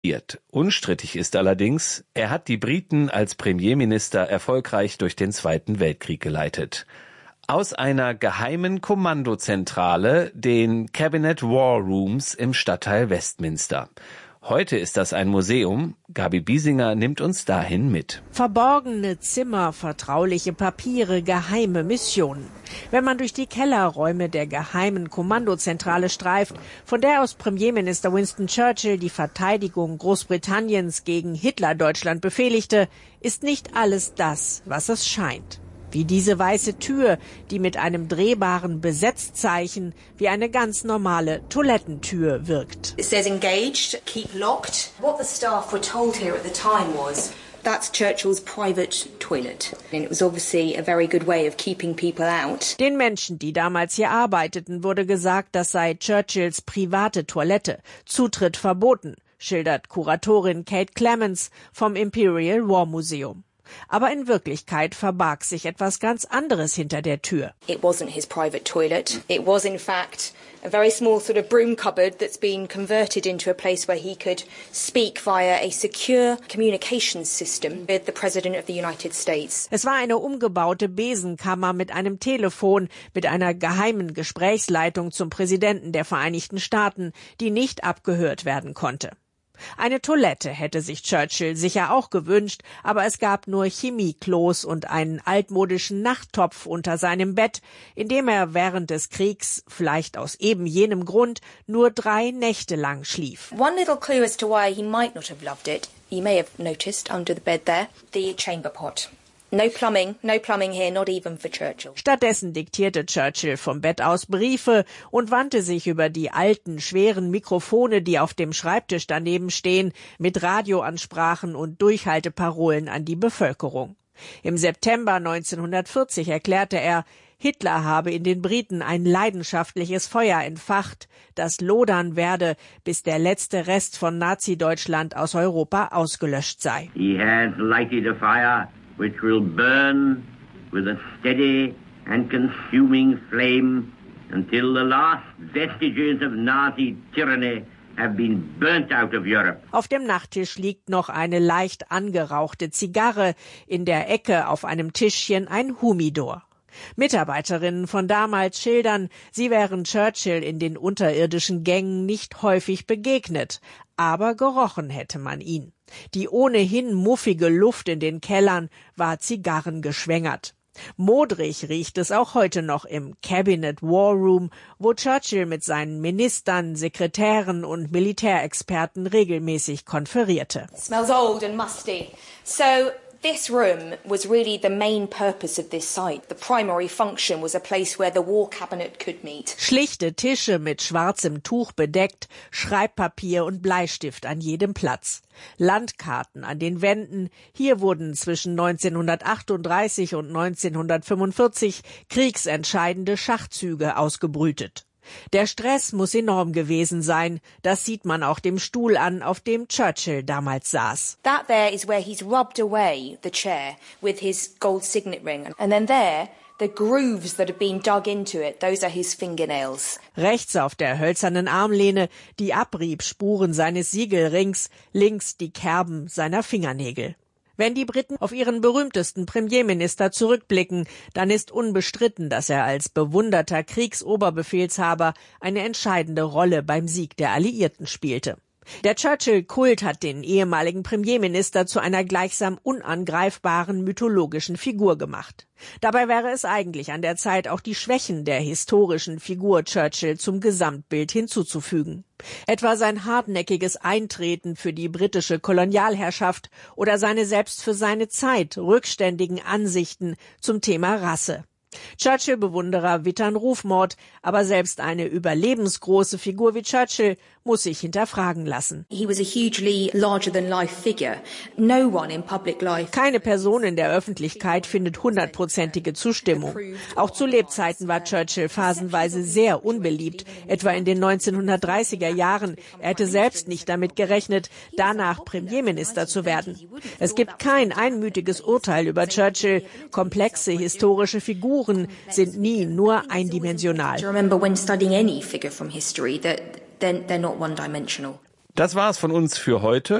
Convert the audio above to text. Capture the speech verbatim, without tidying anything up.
Unstrittig ist allerdings, er hat die Briten als Premierminister erfolgreich durch den Zweiten Weltkrieg geleitet. Aus einer geheimen Kommandozentrale, den Cabinet War Rooms im Stadtteil Westminster. Heute ist das ein Museum. Gabi Biesinger nimmt uns dahin mit. Verborgene Zimmer, vertrauliche Papiere, geheime Missionen. Wenn man durch die Kellerräume der geheimen Kommandozentrale streift, von der aus Premierminister Winston Churchill die Verteidigung Großbritanniens gegen Hitler-Deutschland befehligte, ist nicht alles das, was es scheint. Wie diese weiße Tür, die mit einem drehbaren Besetzzeichen wie eine ganz normale Toilettentür wirkt. It says engaged, keep locked. What the staff were told here at the time was that's Churchill's private toilet. And it was obviously a very good way of keeping people out. Den Menschen, die damals hier arbeiteten, wurde gesagt, das sei Churchills private Toilette. Zutritt verboten, schildert Kuratorin Kate Clemens vom Imperial War Museum. Aber in Wirklichkeit verbarg sich etwas ganz anderes hinter der Tür. It wasn't his private toilet. It was in fact a very small sort of broom cupboard that's been converted into a place where he could speak via a secure communications system with the President of the United States. Es war eine umgebaute Besenkammer mit einem Telefon, mit einer geheimen Gesprächsleitung zum Präsidenten der Vereinigten Staaten, die nicht abgehört werden konnte. Eine Toilette hätte sich Churchill sicher auch gewünscht, aber es gab nur Chemieklos und einen altmodischen Nachttopf unter seinem Bett, in dem er während des Kriegs, vielleicht aus eben jenem Grund, nur drei Nächte lang schlief. One little clue as to why he might not have loved it, you may have noticed under the bed there, the chamber pot. No plumbing, no plumbing here, not even for Churchill. Stattdessen diktierte Churchill vom Bett aus Briefe und wandte sich über die alten, schweren Mikrofone, die auf dem Schreibtisch daneben stehen, mit Radioansprachen und Durchhalteparolen an die Bevölkerung. Im September neunzehnhundertvierzig erklärte er, Hitler habe in den Briten ein leidenschaftliches Feuer entfacht, das lodern werde, bis der letzte Rest von Nazi-Deutschland aus Europa ausgelöscht sei. He has lighted a fire which will burn with a steady and consuming flame until the last vestiges of Nazi tyranny have been burnt out of Europe. Auf dem Nachttisch liegt noch eine leicht angerauchte Zigarre, in der Ecke auf einem Tischchen ein Humidor. Mitarbeiterinnen von damals schildern, sie wären Churchill in den unterirdischen Gängen nicht häufig begegnet, aber gerochen hätte man ihn. Die ohnehin muffige Luft in den Kellern war zigarrengeschwängert. Modrig riecht es auch heute noch im Cabinet War Room, wo Churchill mit seinen Ministern, Sekretären und Militärexperten regelmäßig konferierte. It smells old and musty. So this room was really the main purpose of this site. The primary function was a place where the War Cabinet could meet. Schlichte Tische mit schwarzem Tuch bedeckt, Schreibpapier und Bleistift an jedem Platz. Landkarten an den Wänden. Hier wurden zwischen neunzehnhundertachtunddreißig und neunzehnhundertfünfundvierzig kriegsentscheidende Schachzüge ausgebrütet. Der Stress muss enorm gewesen sein. Das sieht man auch dem Stuhl an, auf dem Churchill damals saß. That there is where he's rubbed away the chair with his gold signet ring. And then there, the grooves that have been dug into it, those are his fingernails. Rechts auf der hölzernen Armlehne die Abriebspuren seines Siegelrings, links die Kerben seiner Fingernägel. Wenn die Briten auf ihren berühmtesten Premierminister zurückblicken, dann ist unbestritten, dass er als bewunderter Kriegsoberbefehlshaber eine entscheidende Rolle beim Sieg der Alliierten spielte. Der Churchill-Kult hat den ehemaligen Premierminister zu einer gleichsam unangreifbaren mythologischen Figur gemacht. Dabei wäre es eigentlich an der Zeit, auch die Schwächen der historischen Figur Churchill zum Gesamtbild hinzuzufügen. Etwa sein hartnäckiges Eintreten für die britische Kolonialherrschaft oder seine selbst für seine Zeit rückständigen Ansichten zum Thema Rasse. Churchill-Bewunderer wittern Rufmord, aber selbst eine überlebensgroße Figur wie Churchill muss sich hinterfragen lassen. He was a hugely larger-than-life figure. No one in public life. Keine Person in der Öffentlichkeit findet hundertprozentige Zustimmung. Auch zu Lebzeiten war Churchill phasenweise sehr unbeliebt, etwa in den neunzehnhundertdreißiger Jahren. Er hätte selbst nicht damit gerechnet, danach Premierminister zu werden. Es gibt kein einmütiges Urteil über Churchill. Komplexe historische Figuren sind nie nur eindimensional. Do you remember when studying any figure from history that they're, they're not one-dimensional? Das war's von uns für heute.